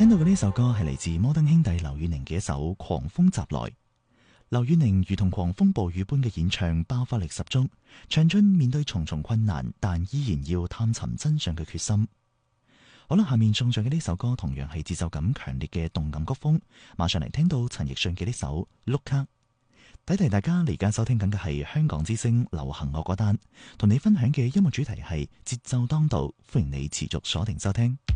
聽到嘅呢首歌係嚟自摩登兄弟劉宇寧嘅一首《狂風襲來》。劉宇寧如同狂風暴雨般嘅演唱，爆發力十足，唱出面對重重困難但依然要探尋真相嘅決心。好啦，下面送上嘅呢首歌同樣係節奏感強烈嘅動感曲風，馬上嚟聽到陳奕迅嘅呢首《碌卡》。提提大家，而家收聽緊嘅係香港之聲流行樂歌單，同你分享嘅音樂主題係節奏當道，歡迎你持續鎖定收聽。